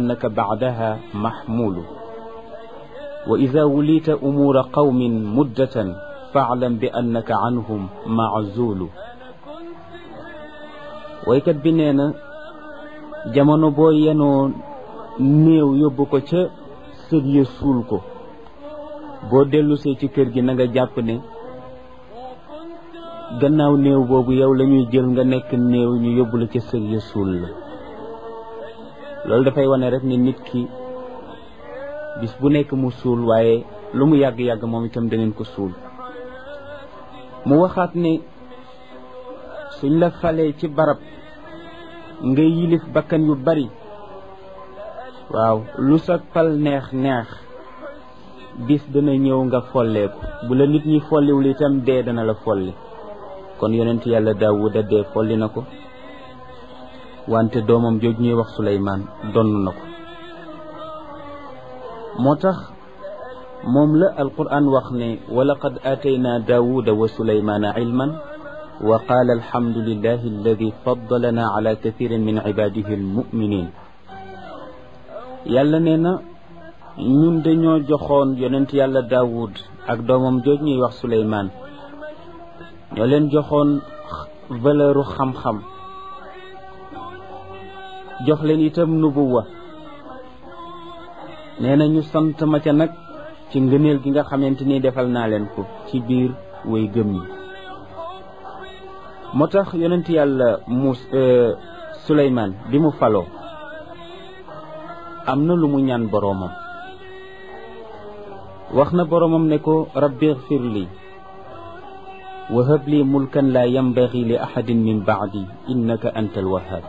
annaka bacdaha maxmuulu wa ida wulita umuura qawmin muddatan faclam bi annaka canhum maczuulu waykat bi nee na jamono boo yenoo néew yóbbu ko ca sëg ya suul ko boo dellusee ci kër gi na nga jàpp ne gannaaw néew boobu yow la ñuy jël nga nekk néew ñu yóbbu la ca sëg ya suul la loolu dafay wane rek ni nit ki bis bu nekk mu suul waaye lu mu yàgg-yàgg moom itam daneen ko suul mu waxaat ne suñ la falee ci barab nga yilif bakkan yu bari waaw lu sa pal neex neex bis dana ñëw nga folleeku bu la nit ñi folliwul itam dee dana la folli kon yonent yàlla Daawuda dee folli na ko wante doomam jooju ñuy wax Suleymaan donn na ko moo tax moom la alquran wax ne wa laqad aataynaa Daawuda wa Suleymaana ilman wa qaala alhamdulillahi alladi faddalana ala kathirin min ibadihi almuminin yàlla nee na ñun dañoo joxoon yonent yàlla Daawud ak doomam jooj ñuy wax Suleymaan ñoo leen joxoon valeuru xam-xam jox leen itam nubuwa nee na ñu sant ma ca nag ci ngëneel gi nga xamante ni defal naa leen ko ci biir way gëm yi moo tax yonent yàlla Suleymaan bi mu faloo am na lu mu ñaan boroomam wax na boroomam ne ko rabbi ighfir li wa hab li mulkan la yanbaghi li ahadin min ba'di innaka antal wahhab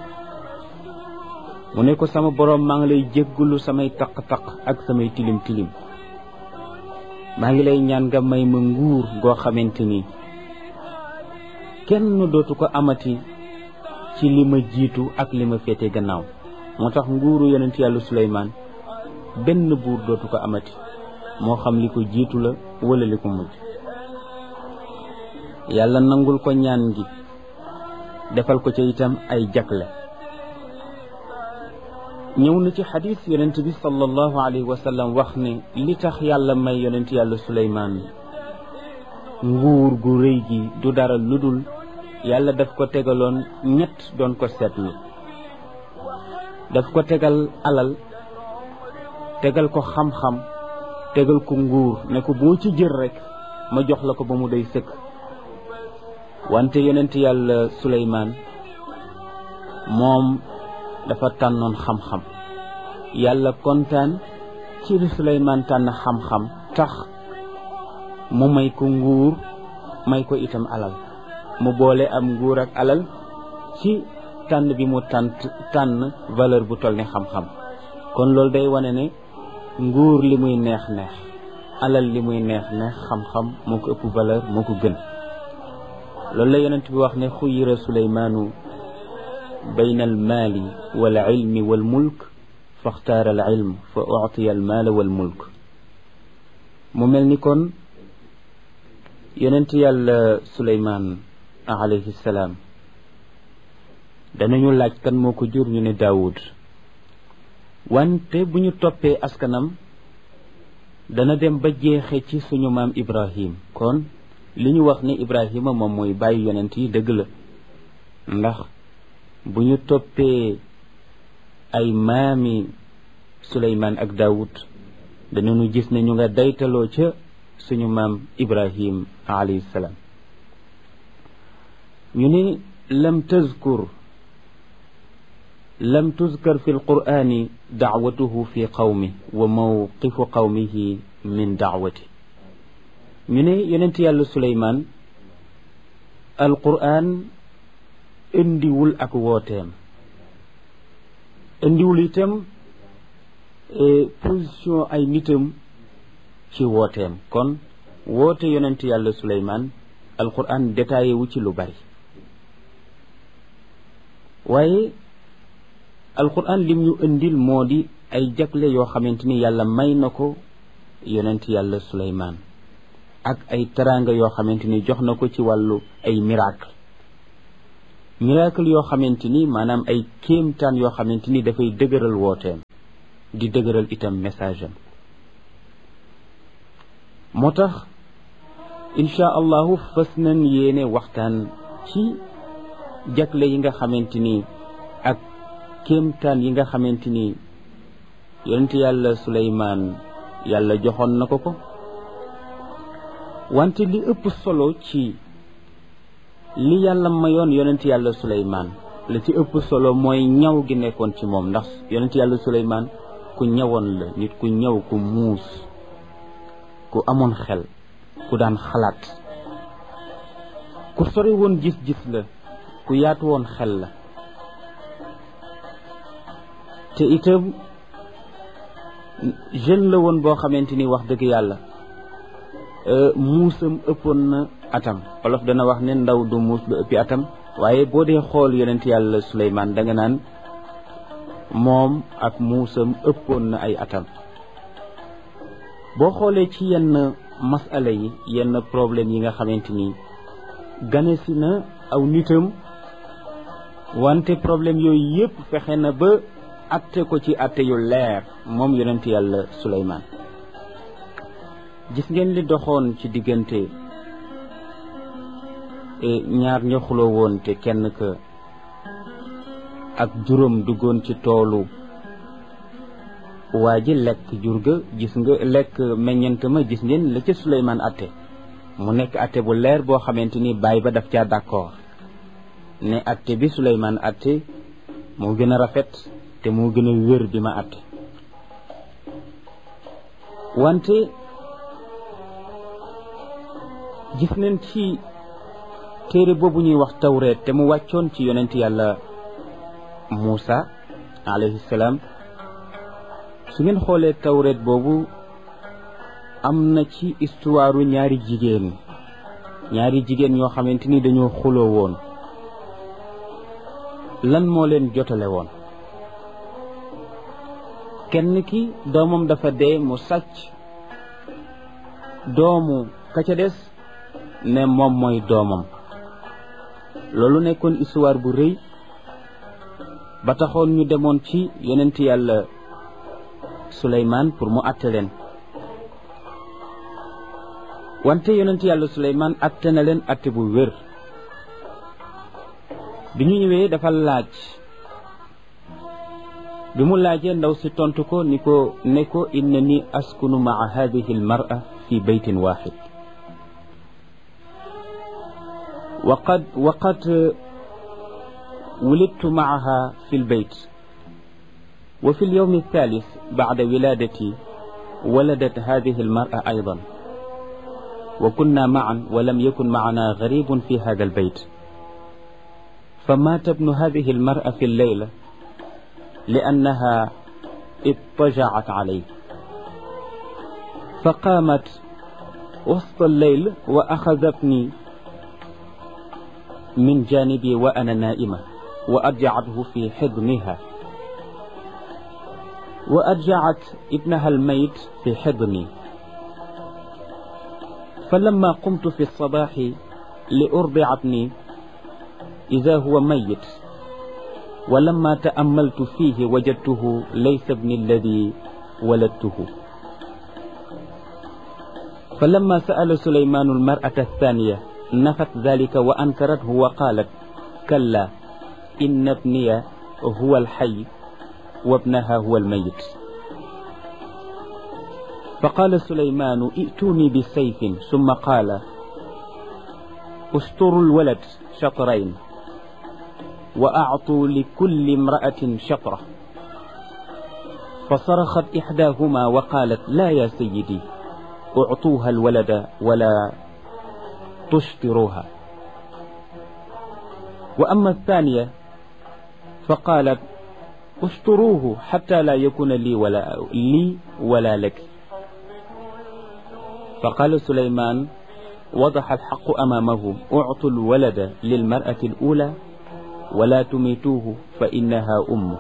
mu ne ko sama boroom maa ngi lay jéggulu samay taq-taq ak samay tilim-tilim maa ngi lay ñaan nga may ma nguur goo xamante ni kenn dootu ko amati ci li ma jiitu ak li ma féete gannaaw moo tax nguuru yonent yàlla Suleymaan benn buur dootu ko amati moo xam li ko jiitu la wala li ko mujj yàlla nangul ko ñaan gi defal ko ca itam ay jagle ñëw na ci xadis yonent bi sallallahu alayhi wa sallam wax ne li tax yàlla may yonent yàlla Suleymaan nguur gu rëy gi du dara lu dul yàlla daf ko tegaloon ñett doon ko seetlu daf ko tegal alal tegal ko xam-xam tegal ko nguur ne ko boo ci jël rek ma jox la ko ba mu doy sëkk wante yonent yàlla Suleymaan moom dafa tànnoon xam-xam yàlla kontaan ci li Suleymaan tànn xam-xam tax mu may ko nguur may ko itam alal mu boole am nguur ak alal ci tànn bi mu tànn valeur bu toll ne xam-xam kon loolu day wane ne nguur li muy neex-neex alal li muy neex-neex xam-xam moo ko ëpp valeur moo ko gën loolu la yonent bi wax ne xuyira Suleymaanu bayna al maali wal ilmi wal mulk faxtaara al ilm fa uctiya al maala wal mulk mu mel ni kon yonent yàlla Suleymaan alayhi salaam danañu laaj kan moo ko jur ñu ne Daawud wante bu ñu toppee askanam dana dem ba jeexe ci suñu maam Ibrahim kon li ñu wax ne Ibrahima moom mooy bàyyi yonent yi dëgg la ndax bu ñu toppee ay maami Suleymaan ak Daawud danañu gis ne ñu nga daytaloo ca suñu maam Ibrahim alayhi salaam ñu ne lam tuzkar fi alqur'ani da'watuhu fi qawmi wa mawqifu qawmihi min da'wati ñu ne yonent yàlla Suleymaan alqur'an indiwul ak wooteem indiwul itam position ay nitam ci wooteem kon woote yonent yàlla Suleymaan alqur'an détaillé wu ci lu bari waaye alquran lim ñu indil moo di ay jagle yoo xamante ni yàlla may na ko yonent yàlla Suleymaan ak ay teraanga yoo xamante ni jox na ko ci wàllu ay miracle miracle yoo xamante ni maanaam ay kéemtaan yoo xamante ni dafay dëgëral wooteem di dëgëral itam message am moo tax insha allahu fas nañ yéene waxtaan ci jagle yi nga xamante ni ak kéemtaan yi nga xamante ni yonent yàlla Suleymaan yàlla joxoon na ko wante li ëpp solo ci li yàlla mayoon yonent yàlla Suleymaan la ci ëpp solo mooy ñaw gi nekkoon ci moom ndax yonent yàlla Suleymaan ku ñawoon la nit ku ñaw ku muus ku amoon xel ku daan xalaat ku sori woon gis-gis la ku yaatu woon xel la te itam jeune la woon boo xamante ni wax dëgg yàlla muusam ëppoon na atam olof dana wax ne ndaw du muus ba ëppi atam waaye boo dee xool yonent yàlla Suleymaan da nga naan moom ak muusam ëppoon na ay atam boo xoolee ci yenn masala yi yenn problème yi nga xamante ni gane si na aw nitam wante problème yooyu yëpp fexe na ba atte ko ci atte yu leer moom yonent yàlla Suleymaan gis ngeen li doxoon ci diggante ñaar ña xuloo woon te kenn ka ak juróom duggoon ci toolu waa ji lekk jur ga gis nga lekk meññent ma gis ngeen la ca Suleymaan atte mu nekk atte bu leer boo xamante ni baay ba daf caa d'accord ne atte bi Suleymaan atte moo gën a rafet te moo gën a wér bi ma atte wante gis nañ ci téere boobu ñuy wax tawreet te mu wàccoon ci yonent yàlla Muusa alayhi salaam su ngeen xoolee tawreet boobu am na ci histoire ñaari jigéen ñoo xamante ni dañoo xuloo woon lan moo leen jotale woon kenn ki doomam dafa dee mu sàcc doomu ka ca des ne moom mooy doomam loolu nekkoon histoire bu rëy ba taxoon ñu demoon ci yonent yàlla Suleymaan pour mu àtte leen wante yonent yàlla Suleymaan àtte na leen àtte bu wér bi ñu ñëwee dafa laaj bi mu laajee ndaw si tontu ko ne ko innani askunu maa hadihi almar'a fi baytin waxid وقد ولدت معها في البيت وفي اليوم الثالث بعد ولادتي ولدت هذه المرأة أيضا وكنا معا ولم يكن معنا غريب في هذا البيت فمات ابن هذه المرأة في الليلة لأنها اضطجعت عليه فقامت وسط الليل وأخذتني من جانبي وأنا نائمة وأرجعته في حضنها وأرجعت ابنها الميت في حضني فلما قمت في الصباح لأرضع ابني إذا هو ميت ولما تأملت فيه وجدته ليس ابني الذي ولدته فلما سأل سليمان المرأة الثانية نفت ذلك وأنكرته وقالت كلا إن ابني هو الحي وابنها هو الميت فقال سليمان ائتوني بسيف ثم قال اشطروا الولد شطرين وأعطوا لكل امرأة شطرة فصرخت إحداهما وقالت لا يا سيدي اعطوها الولد ولا تشطروها وأما الثانية فقالت اشطروه حتى لا يكون لي ولا لك فقال سليمان وضح الحق أمامه اعطوا الولد للمرأة الأولى ولا تميتوه فإنها أمه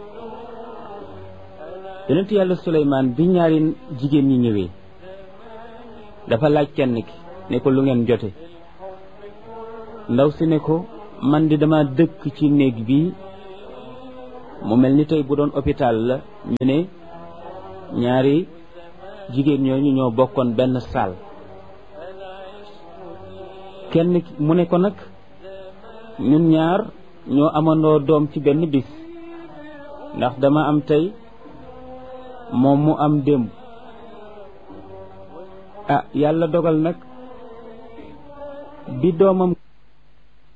yonent yàlla Suleymaan bi ñaari jigéen ñi ñëwee dafa laaj kenn ki ne ko lu ngeen jote ndaw si ne ko man di dama dëkk ci néeg bi mu mel ni tey bu doon hôpital la ñu ne ñaari jigéen ñooñu ñoo bokkoon benn salle kenn mu ne ko nag ñun ñaar ñoo amandoo doom ci benn bis ndax dama am tey moom mu am démb yàlla dogal nag bi doomam